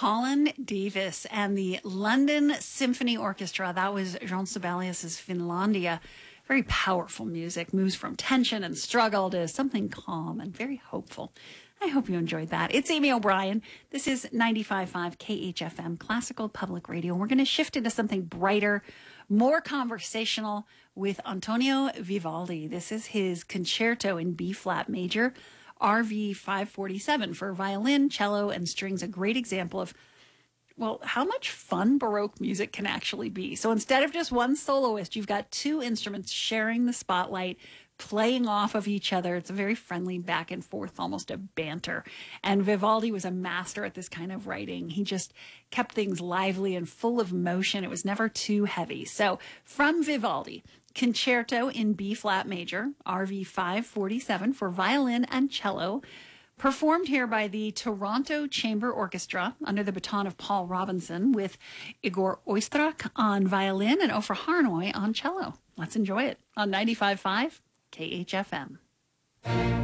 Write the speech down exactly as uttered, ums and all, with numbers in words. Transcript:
Colin Davis and the London Symphony Orchestra. That was Jean Sibelius's Finlandia. Very powerful music, moves from tension and struggle to something calm and very hopeful. I hope you enjoyed that. It's Amy O'Brien. This is ninety-five point five K H F M, Classical Public Radio. We're going to shift into something brighter, more conversational with Antonio Vivaldi. This is his concerto in B-flat major, R V five forty-seven, for violin, cello, and strings. A great example of, well, how much fun Baroque music can actually be. So instead of just one soloist, you've got two instruments sharing the spotlight, playing off of each other. It's a very friendly back and forth, almost a banter. And Vivaldi was a master at this kind of writing. He just kept things lively and full of motion. It was never too heavy. So from Vivaldi, Concerto in B-flat major, R V five forty-seven, for violin and cello, performed here by the Toronto Chamber Orchestra under the baton of Paul Robinson, with Igor Oistrakh on violin and Ofra Harnoy on cello. Let's enjoy it on ninety-five point five K H F M.